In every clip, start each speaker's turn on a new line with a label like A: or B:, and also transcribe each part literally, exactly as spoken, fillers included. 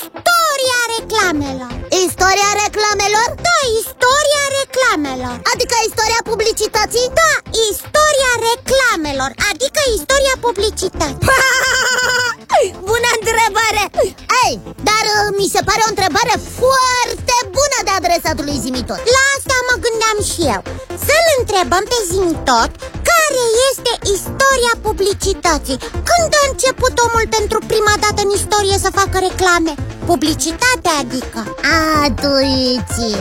A: Istoria reclamelor.
B: Istoria reclamelor?
A: Da, istoria reclamelor.
B: Adică istoria publicității?
A: Da, istoria reclamelor, adică istoria publicității.
B: Bună întrebare! Ei, dar uh, mi se pare o întrebare foarte bună de adresat lui Zimitot.
A: La asta mă gândeam și eu. Să-l întrebăm pe Zimitot care este istoria publicității. Când a început omul pentru prima dată în istorie să facă reclame? Publicitatea, adică.
B: A, tu, Iți.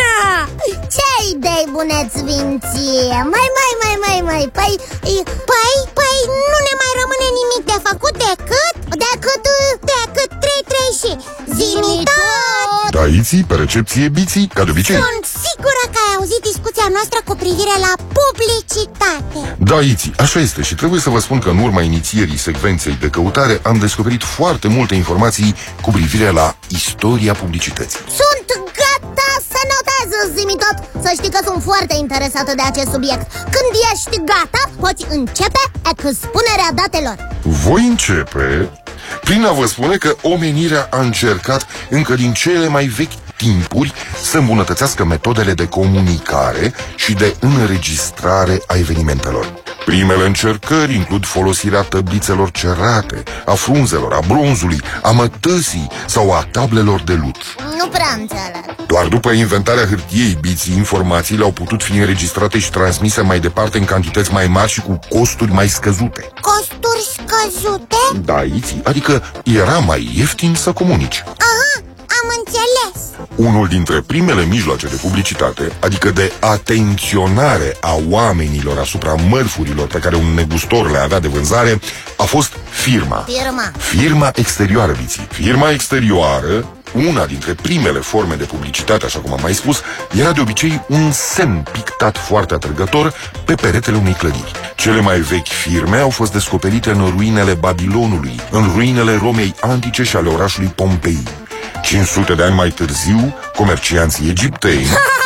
B: Ce idei bune-ți vin ție? Mai, mai, mai, mai, mai Păi,
A: păi, păi nu ne mai rămâne nimic de făcut decât
B: Decât
A: Decât trei trei și Zimitot!
C: Da, Iți, pe recepție, Biții, ca de obicei.
A: Sunt sigură că ai auzit discuția noastră cu privire la publicitate.
C: Da, Iți, așa este și trebuie să vă spun că în urma inițierii secvenței de căutare am descoperit foarte multe informații cu privire la istoria publicității.
B: Sunt gata să notez, Zimitot. Să știi că sunt foarte interesată de acest subiect. Când ești gata, poți începe expunerea datelor.
C: Voi începe prin a vă spune că omenirea a încercat încă din cele mai vechi timpuri să îmbunătățească metodele de comunicare și de înregistrare a evenimentelor. Primele încercări includ folosirea tablițelor cerate, a frunzelor, a bronzului, a mătăsii sau a tablelor de lut.
B: Nu prea înțeleg.
C: Doar după inventarea hârtiei, Biții, informațiile au putut fi înregistrate și transmise mai departe în cantități mai mari și cu costuri mai scăzute.
A: Costuri scăzute?
C: Da, Iții, adică era mai ieftin să comunici.
A: Aha, am înțeles.
C: Unul dintre primele mijloace de publicitate, adică de atenționare a oamenilor asupra mărfurilor pe care un negustor le avea de vânzare, a fost firma.
B: Firma.
C: Firma exterioară, Biții. Firma exterioară, una dintre primele forme de publicitate, așa cum am mai spus, era de obicei un semn pictat foarte atrăgător pe peretele unei clădiri. Cele mai vechi firme au fost descoperite în ruinele Babilonului, în ruinele Romei antice și ale orașului Pompei. cinci sute de ani mai târziu, comercianții egipteni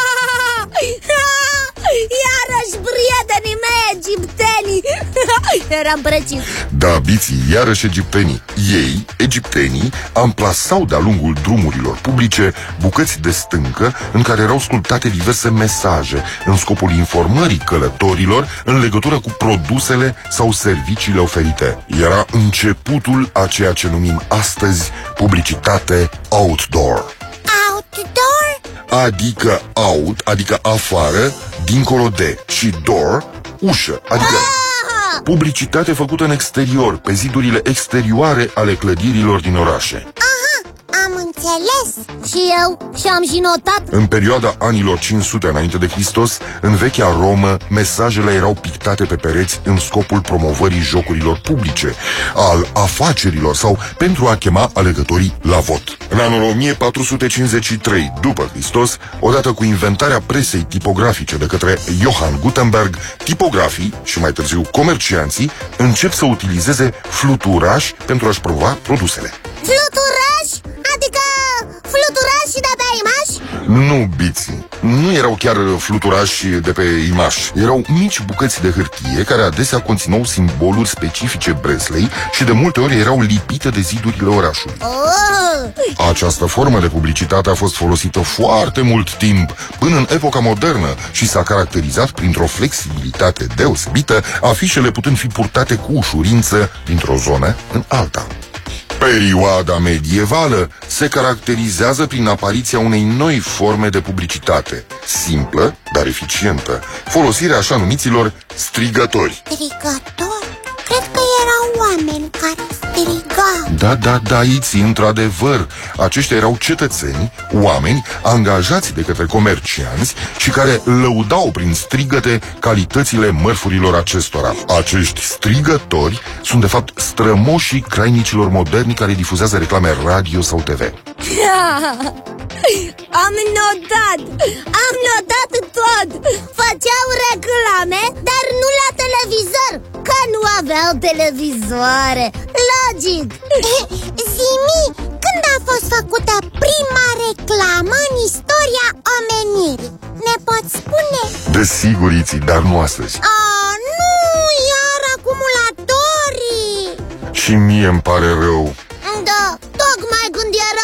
B: Iarăși prietenii mei egiptenii. Eram precis.
C: Da, Biții, iarăși egiptenii. Ei, egiptenii, amplasau de-a lungul drumurilor publice bucăți de stâncă în care erau sculptate diverse mesaje în scopul informării călătorilor în legătură cu produsele sau serviciile oferite. Era începutul a ceea ce numim astăzi publicitate outdoor.
A: Outdoor?
C: Adică out, adică afară, dincolo de, și door, ușă, adică
B: Ah!
C: publicitate făcută în exterior, pe zidurile exterioare ale clădirilor din orașe.
A: Aha, am înțeles.
B: Și eu, și am și notat.
C: În perioada anilor cinci sute înainte de Hristos, în vechea Romă, mesajele erau pictate pe pereți în scopul promovării jocurilor publice, al afacerilor sau pentru a chema alegătorii la vot. În anul o mie patru sute cincizeci și trei după Hristos, odată cu inventarea presei tipografice de către Johann Gutenberg, tipografii și mai târziu comercianții încep să utilizeze fluturași pentru a-și promova produsele.
B: Fluturași? Adică fluturași de pe imaj?
C: Nu, Biții, nu erau chiar fluturași de pe imaj. Erau mici bucăți de hârtie care adesea conțineau simboluri specifice Breslei și de multe ori erau lipite de zidurile orașului.
B: Oh!
C: Această formă de publicitate a fost folosită foarte mult timp, până în epoca modernă, și s-a caracterizat printr-o flexibilitate deosebită, afișele putând fi purtate cu ușurință dintr-o zonă în alta. Perioada medievală se caracterizează prin apariția unei noi forme de publicitate, simplă, dar eficientă, folosirea așa numiților strigători.
A: Strigători? Cred că erau oameni care strigau.
C: Da, da, da, Iți, într-adevăr, aceștia erau cetățeni, oameni angajați de către comercianți și care lăudau prin strigăte calitățile mărfurilor acestora. Acești strigători sunt de fapt strămoșii crainicilor moderni care difuzează reclame radio sau T V.
B: Am notat! Am notat tot! Făceau reclame, dar nu la televizor, că nu aveau televizoare. Logic!
A: Zi-mi, când a fost făcută prima reclamă în istoria omenirii? Ne poți spune?
C: Desigur, Iți, dar nu astăzi.
A: A, nu, iar acumulatorii.
C: Și mie îmi pare rău.